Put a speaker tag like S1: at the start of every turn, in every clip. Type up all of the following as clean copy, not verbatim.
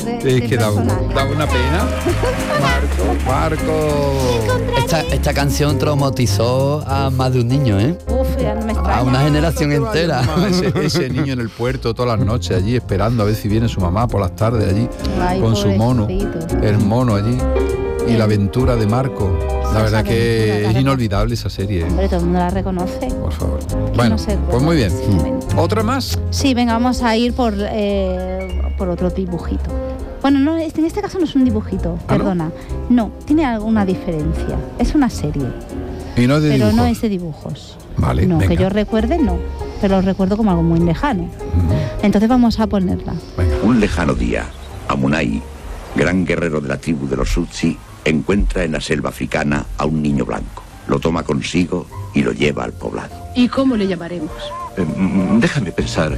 S1: Es que da una pena. Marco.
S2: Esta canción traumatizó a más de un niño, ¿eh?
S3: Uf, ya no me extraña.
S2: A una generación entera.
S1: Ese niño en el puerto todas las noches allí esperando a ver si viene su mamá por las tardes allí.
S3: Ay,
S1: con su mono. El mono allí. Y la aventura de Marco. La verdad que es inolvidable esa serie.
S3: Hombre, todo el mundo la reconoce.
S1: Por favor. Bueno, pues muy bien. ¿Otra más?
S3: Sí, venga, vamos a ir por otro dibujito. Bueno, no, en este caso no es un dibujito, perdona. No, tiene alguna diferencia. Es una serie.
S1: Y no es de
S3: pero
S1: dibujos.
S3: no es de dibujos.
S1: Vale,
S3: no,
S1: venga.
S3: que yo recuerde, no. Pero lo recuerdo como algo muy lejano. Entonces vamos a ponerla.
S1: Venga.
S4: Un lejano día, Amunai, gran guerrero de la tribu de los Tutsi, encuentra en la selva africana a un niño blanco. Lo toma consigo y lo lleva al poblado.
S5: ¿Y cómo le llamaremos?
S4: Déjame pensar.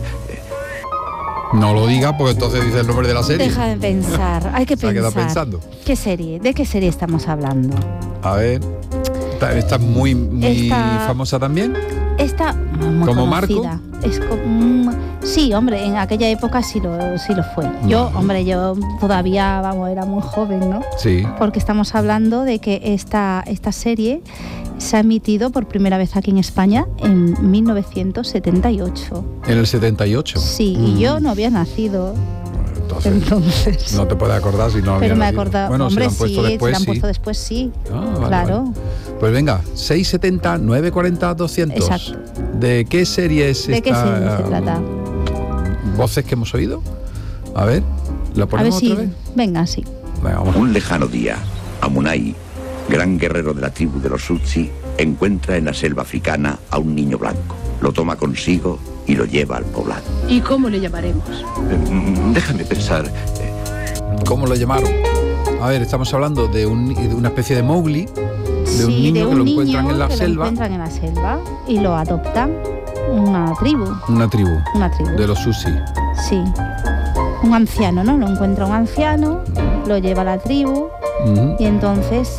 S1: No lo diga porque entonces dice el nombre de la serie.
S3: Deja de pensar, hay que
S1: Se ha quedado
S3: pensar.
S1: pensando.
S3: ¿Qué serie? ¿De qué serie estamos hablando?
S1: A ver. Esta es muy famosa también.
S3: Esta muy
S1: ¿Como
S3: conocida.
S1: Marco?
S3: Es como, sí, hombre, en aquella época sí lo fue. Yo todavía, era muy joven, ¿no?
S1: Sí.
S3: Porque estamos hablando de que esta serie se ha emitido por primera vez aquí en España en 1978.
S1: En el 78.
S3: Sí, y yo no había nacido. Entonces.
S1: No te puedes acordar si no había
S3: Pero me he
S1: nacido.
S3: acordado.
S1: Bueno,
S3: hombre,
S1: se
S3: sí,
S1: lo han puesto después,
S3: se la han
S1: sí.
S3: puesto después, sí.
S1: Vale,
S3: claro.
S1: Vale. Pues venga, 670 940 200.
S3: Exacto.
S1: ¿De qué serie es
S3: ¿De
S1: esta?
S3: qué serie se trata?
S1: ¿Voces que hemos oído? A ver, ¿la ponemos otra vez?
S3: Venga, sí.
S1: Venga, vamos.
S4: Un lejano día, Amunai, gran guerrero de la tribu de los Tutsi, encuentra en la selva africana a un niño blanco. Lo toma consigo y lo lleva al poblado.
S5: ¿Y cómo le llamaremos?
S4: Déjame pensar.
S1: ¿Cómo lo llamaron? A ver, estamos hablando de una especie de Mowgli, de un niño que lo encuentran en la selva.
S3: Lo encuentran en la selva y lo adoptan una tribu.
S1: Una tribu. De los Tutsi.
S3: Sí. Un anciano, ¿no? Lo encuentra un anciano, lo lleva a la tribu y entonces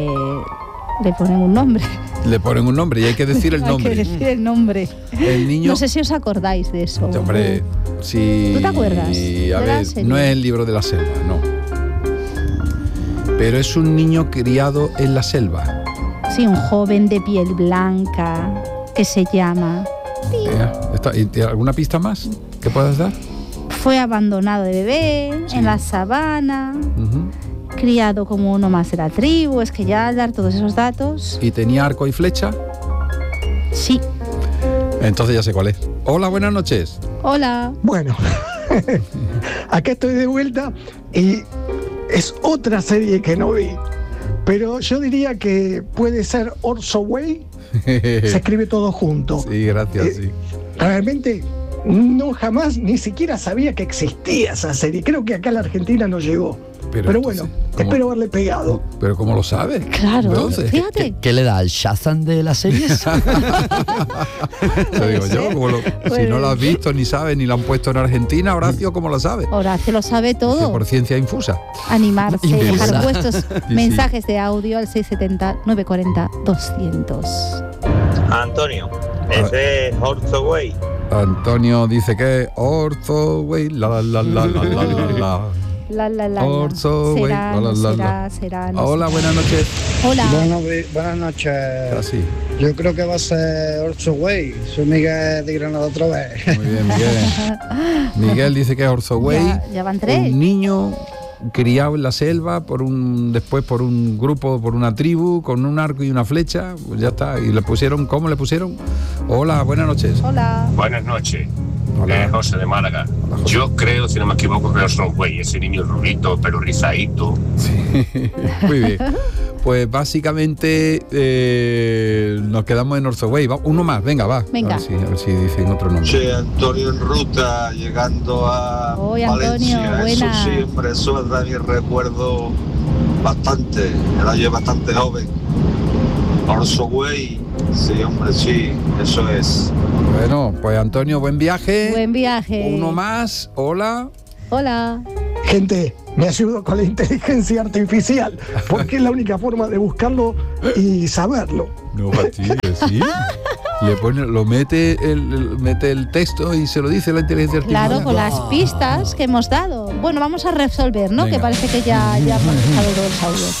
S3: le ponen un nombre.
S1: Le ponen un nombre y hay que decir el nombre.
S3: Hay que decir el nombre.
S1: El niño.
S3: No sé si os acordáis de eso.
S1: Hombre, sí.
S3: ¿Tú te acuerdas?
S1: A ver, no es el libro de la selva, no. Pero es un niño criado en la selva.
S3: Sí, un joven de piel blanca que se llama.
S1: ¿Y alguna pista más que puedas dar?
S3: Fue abandonado de bebé en la sabana. Criado como uno más de la tribu, es que ya al dar todos esos datos.
S1: ¿Y tenía arco y flecha?
S3: Sí.
S1: Entonces ya sé cuál es. Hola, buenas noches.
S3: Hola.
S6: Bueno, acá estoy de vuelta y es otra serie que no vi, pero yo diría que puede ser Orso Way. Se escribe todo junto.
S1: Sí, gracias, sí.
S6: Realmente no jamás ni siquiera sabía que existía esa serie. Creo que acá a la Argentina no llegó. Pero bueno, espero haberle pegado.
S1: ¿Pero cómo lo sabes?
S3: Claro,
S1: entonces,
S3: fíjate.
S2: ¿Qué le da al Shazam de las series?
S1: Lo digo yo, si no lo has visto, ni sabes, ni lo han puesto en Argentina, Horacio, ¿cómo lo sabe?
S3: Horacio lo sabe todo.
S1: Por ciencia infusa.
S3: Animarse, dejar vuestros
S1: Sí.
S3: mensajes de audio al 670-940-200.
S7: Antonio, ese es Orso Way.
S1: Antonio dice que Orso Way, la. Orso Way,
S3: será.
S1: Hola, buenas noches.
S3: Hola.
S8: Buenas noches.
S1: Así.
S8: Yo creo que va a ser Orso Way. Soy Miguel de Granada otra vez.
S1: Muy bien, Miguel. Miguel dice que es Orso Way.
S3: Ya van 3.
S1: Un niño criado en la selva después por un grupo, por una tribu, con un arco y una flecha, pues ya está. Y le pusieron, ¿cómo le pusieron? Hola, buenas noches.
S3: Hola.
S9: Buenas noches. José de Málaga.
S1: Hola,
S9: yo creo, si no me equivoco, que es Way, ese niño rubito, pero rizadito.
S1: Sí. Muy bien. Pues básicamente nos quedamos en Orso Way. Uno más, venga, va.
S3: Venga.
S1: A ver si dicen otro nombre.
S10: Sí, Antonio en ruta, llegando a
S3: Valencia.
S10: Antonio,
S3: buena.
S10: Eso siempre, eso da mi recuerdo bastante. Era yo bastante joven. Orso Way, sí, hombre, sí, eso es.
S1: Bueno, pues Antonio, buen viaje.
S3: Buen viaje.
S1: Uno más, hola.
S3: Hola.
S6: Gente, me ayudo con la inteligencia artificial, porque es la única forma de buscarlo y saberlo.
S1: No fastidies, ¿sí? Le pone, mete el texto y se lo dice la inteligencia artificial.
S3: Claro, con las pistas que hemos dado. Bueno, vamos a resolver, ¿no?
S1: Venga.
S3: Que parece que ya hemos dejado los audios.